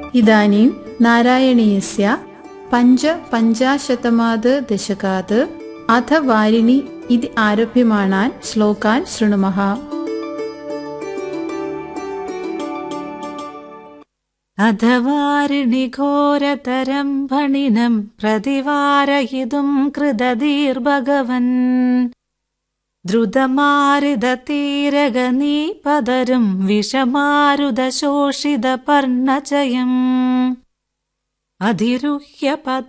ഇദാनीं നാരായണീയസ്യ പഞ്ചപഞ്ചാശതമാത് ദശകാത് അഥ വാരിണി ഇതി ആരഭ്യമാണാൻ ശ്ലോകാൻ ശൃണുമഃ. അഥ വാരിണി ഘോരതരം ഭണിനം പ്രതിവാരയിതും കൃതധീർഭഗവൻ ദ്രുതമാരുതതീരഗനീപതരും വിഷമാരുതശോഷിതപർണചയം അധിരുഹ്യ പദ